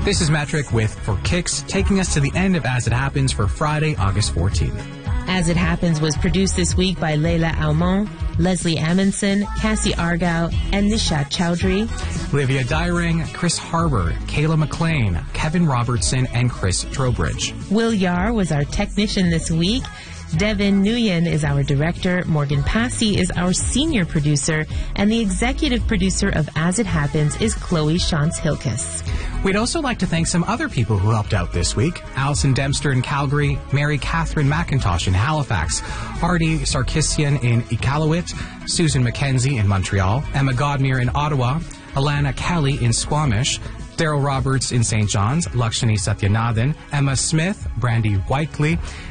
This is Metric with For Kicks, taking us to the end of As It Happens for Friday, August 14th. As It Happens was produced this week by Leila Almond, Leslie Amundsen, Cassie Argyle, and Nishat Chowdhury. Olivia Dyring, Chris Harbour, Kayla McLean, Kevin Robertson, and Chris Trowbridge. Will Yar was our technician this week. Devin Nguyen is our director, Morgan Passy is our senior producer, and the executive producer of As It Happens is Chloe Shantz-Hilkes. We'd also like to thank some other people who helped out this week. Alison Dempster in Calgary, Mary Catherine McIntosh in Halifax, Hardy Sarkisian in Iqaluit, Susan McKenzie in Montreal, Emma Godmere in Ottawa, Alana Kelly in Squamish, Daryl Roberts in St. John's, Lakshmi Satyanathan, Emma Smith, Brandy Whiteley,